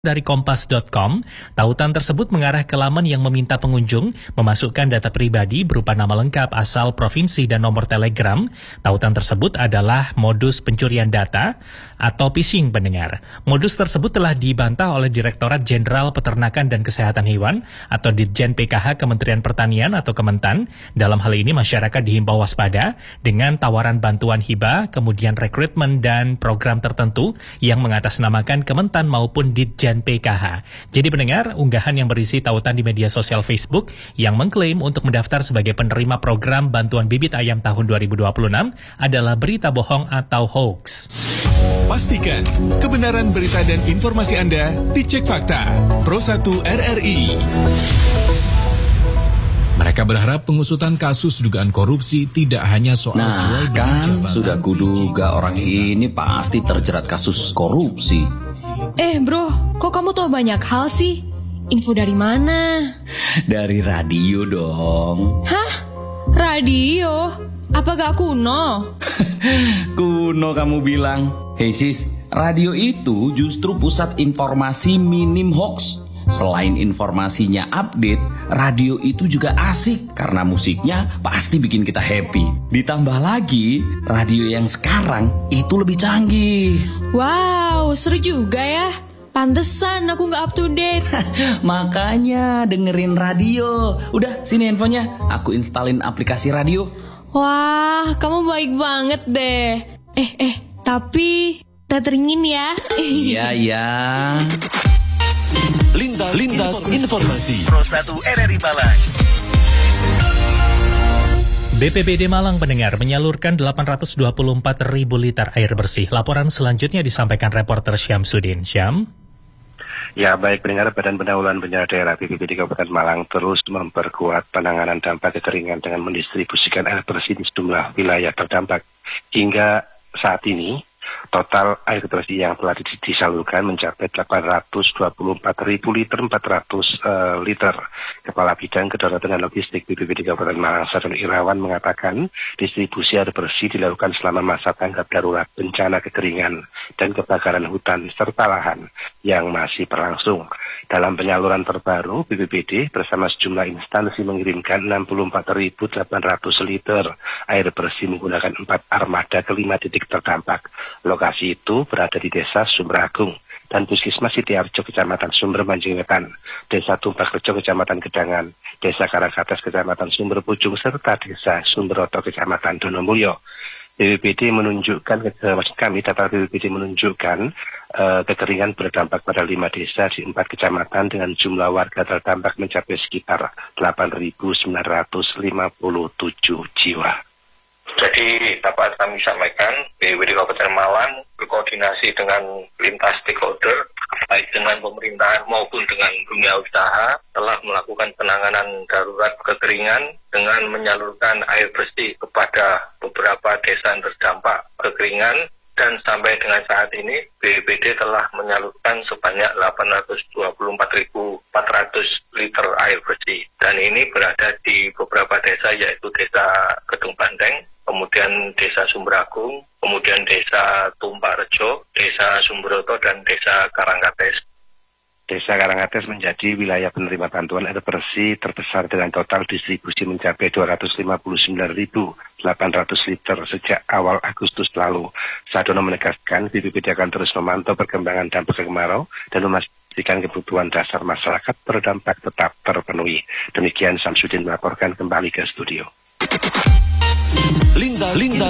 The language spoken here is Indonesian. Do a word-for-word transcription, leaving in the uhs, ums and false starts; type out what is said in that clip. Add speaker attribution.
Speaker 1: Dari kompas titik com, tautan tersebut mengarah ke laman yang meminta pengunjung memasukkan data pribadi berupa nama lengkap, asal, provinsi, dan nomor telegram. Tautan tersebut adalah modus pencurian data atau phishing pendengar. Modus tersebut telah dibantah oleh Direktorat Jenderal Peternakan dan Kesehatan Hewan atau Ditjen P K H Kementerian Pertanian atau Kementan. Dalam hal ini masyarakat dihimbau waspada dengan tawaran bantuan hibah, kemudian rekrutmen dan program tertentu yang mengatasnamakan Kementan maupun Ditjen P K H. Jadi pendengar, unggahan yang berisi tautan di media sosial Facebook yang mengklaim untuk mendaftar sebagai penerima program bantuan bibit ayam tahun dua ribu dua puluh enam adalah berita bohong atau hoax.
Speaker 2: Pastikan kebenaran berita dan informasi Anda dicek fakta. Pro satu R R I. Mereka berharap pengusutan kasus dugaan korupsi tidak hanya soal
Speaker 3: nah,
Speaker 2: jual beli
Speaker 3: kan
Speaker 2: jabatan.
Speaker 3: Sudah kuduga orang ini pasti terjerat kasus korupsi.
Speaker 4: Eh bro, kok kamu tahu banyak hal sih? Info dari mana?
Speaker 3: Dari radio dong.
Speaker 4: Hah? Radio? Apa gak kuno?
Speaker 3: Kuno kamu bilang. Hei sis, radio itu justru pusat informasi minim hoax. Selain informasinya update, radio itu juga asik karena musiknya pasti bikin kita happy. Ditambah lagi, radio yang sekarang itu lebih canggih.
Speaker 4: Wow, seru juga ya. Pantesan aku gak up to date.
Speaker 3: Makanya dengerin radio. Udah, sini infonya. Aku instalin aplikasi radio.
Speaker 4: Wah, kamu baik banget deh. Eh, eh, tapi teteringin ya.
Speaker 3: Iya, iya.
Speaker 2: Lintas, lintas informasi.
Speaker 5: Pro satu R R I Malang.
Speaker 1: B P B D Malang pendengar menyalurkan delapan ratus dua puluh empat ribu liter air bersih. Laporan selanjutnya disampaikan reporter Syamsuddin. Syam?
Speaker 5: Ya, baik pendengar, Badan Penanggulangan Bencana Daerah B P B D Kabupaten Malang terus memperkuat penanganan dampak kekeringan dengan mendistribusikan air bersih di sejumlah wilayah terdampak. Hingga saat ini, total air bersih yang telah disalurkan mencapai delapan ratus dua puluh empat ribu liter empat ratus uh, liter. Kepala Bidang Kedaruratan dan Logistik B P B D Kabupaten Malang, Saryono Irawan, mengatakan distribusi air bersih dilakukan selama masa tanggap darurat bencana kekeringan dan kebakaran hutan serta lahan yang masih berlangsung. Dalam penyaluran terbaru, B P B D bersama sejumlah instansi mengirimkan enam puluh empat ribu delapan ratus liter air bersih menggunakan empat armada ke lima titik terdampak. Lokasi itu berada di Desa Sumberagung dan Puskesmas Sitiarjo, Kecamatan Sumber Manjing Wetan, Desa Tumpakrejo, Kecamatan Gedangan, Desa Karangkates, Kecamatan Sumber Pucung, serta Desa Sumberoto, Kecamatan Donomulyo. B P B D menunjukkan, maksud kami data B P B D menunjukkan uh, kekeringan berdampak pada lima desa di empat kecamatan dengan jumlah warga terdampak mencapai sekitar delapan ribu sembilan ratus lima puluh tujuh jiwa.
Speaker 6: Jadi dapat kami sampaikan, B P B D Kabupaten Malang berkoordinasi dengan lintas stakeholder, baik dengan pemerintahan maupun dengan dunia usaha, telah melakukan penanganan darurat kekeringan dengan menyalurkan air bersih kepada beberapa desa yang terdampak kekeringan, dan sampai dengan saat ini B P B D telah menyalurkan sebanyak delapan ratus dua puluh empat ribu empat ratus liter air bersih. Dan ini berada di beberapa desa, yaitu Desa Gedung Bandeng, kemudian Desa Sumberagung, kemudian Desa Tumpakrejo, Desa Sumberoto, dan Desa Karangkates.
Speaker 5: Desa Karangkates menjadi wilayah penerima bantuan air bersih terbesar dengan total distribusi mencapai dua ratus lima puluh sembilan ribu delapan ratus liter sejak awal Agustus lalu. Saryono menegaskan B P B D akan terus memantau perkembangan dampak kemarau dan memastikan kebutuhan dasar masyarakat terdampak tetap terpenuhi. Demikian Syamsuddin melaporkan kembali ke studio.
Speaker 2: Lintas, lintas